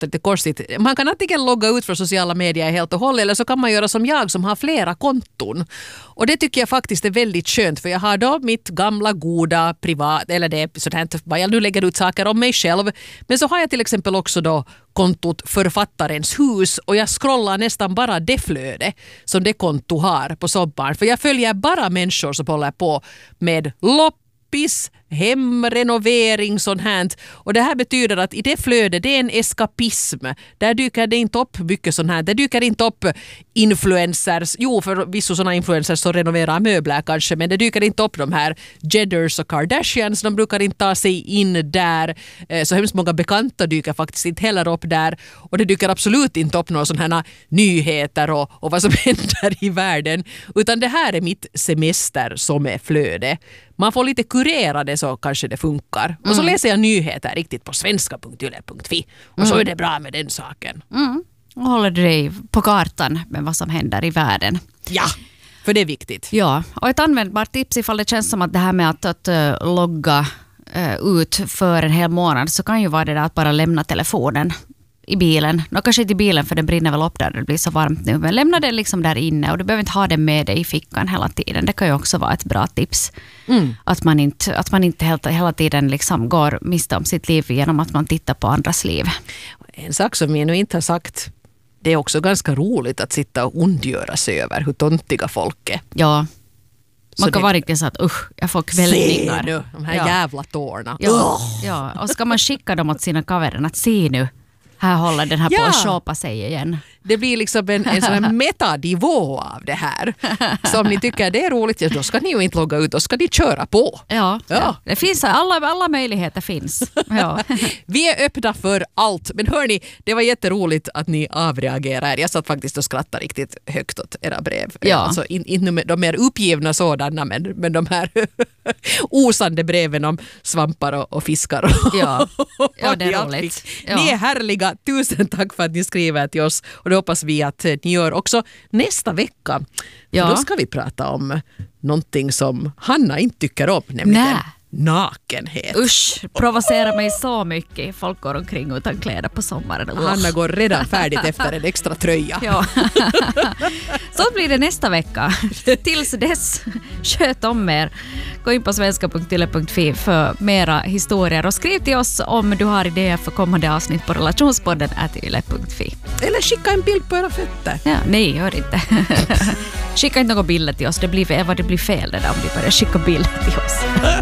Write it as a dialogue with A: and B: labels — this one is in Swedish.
A: låter lite korsigt. Man kan antingen logga ut från sociala medier helt och hållet eller så kan man göra som jag som har flera konton. Och det tycker jag faktiskt är väldigt skönt för jag har då mitt gamla goda privat, eller det är sånt här vad jag nu lägger ut saker om mig själv. Men så har jag till exempel också då kontot Författarens hus och jag scrollar nästan bara det flöde som det konto har på sommaren. För jag följer bara människor som håller på med loppis, hemrenovering, sånt här. Och det här betyder att i det flödet, det är en eskapism. Där dyker det inte upp mycket sånt här. Det dyker inte upp influencers. Jo, för vissa sådana influencers som renoverar möbler kanske. Men det dyker inte upp de här Jedders och Kardashians. De brukar inte ta sig in där. Så hemskt många bekanta dyker faktiskt inte heller upp där. Och det dyker absolut inte upp några sådana här nyheter och vad som händer i världen. Utan det här är mitt semester som är flöde. Man får lite kurera det så kanske det funkar. Och så läser jag nyheter riktigt på svenska.yle.fi. Och så är det bra med den saken.
B: Och håller du dig på kartan med vad som händer i världen.
A: Ja, för det är viktigt.
B: Ja, och ett användbart tips ifall det känns som att det här med att logga ut för en hel månad så kan ju vara det där att bara lämna telefonen i bilen. Kanske inte i bilen för den brinner väl upp där det blir så varmt nu. Men lämna den liksom där inne och du behöver inte ha den med dig i fickan hela tiden. Det kan ju också vara ett bra tips. Att man inte hela tiden liksom går miste om sitt liv genom att man tittar på andras liv.
A: En sak som vi nu inte har sagt, det är också ganska roligt att sitta och ondgöra sig över hur tontiga folk är.
B: Ja. Man kan vara riktigt så att jag får kvällningar.
A: Se nu, de här jävla tårna.
B: Ja, och ska man skicka dem åt sina kaverer att se nu, här håller den här på att shoppa sig igen.
A: Det blir liksom en sån här metanivå av det här. Så om ni tycker det är roligt, då ska ni ju inte logga ut, då ska ni köra på.
B: Ja. Det finns alla möjligheter finns. Ja.
A: Vi är öppna för allt. Men hörni, det var jätteroligt att ni avreagerar. Jag satt faktiskt och skrattade riktigt högt åt era brev.
B: Ja.
A: Alltså, inte de mer uppgivna sådana, men de här osande breven om svampar och fiskar.
B: Ja, det är roligt. Ja.
A: Ni är härliga. Tusen tack för att ni skriver till oss. Och det hoppas vi att ni gör också nästa vecka.
B: Ja.
A: Då ska vi prata om någonting som Hanna inte tycker om, nämligen nakenhet.
B: Usch, provocerar mig så mycket. Folk går omkring utan kläder på sommaren.
A: Hanna går redan färdigt efter en extra tröja.
B: Ja. Så blir det nästa vecka. Tills dess, sköt om er. Gå in på svenska.yle.fi för mera historier och skriv till oss om du har idéer för kommande avsnitt på relationspodden@yle.fi.
A: Eller skicka en bild på era fötter.
B: Ja, nej, gör inte. Skicka inte några bilder till oss. Det blir fel det där om du börjar skicka bilder till oss.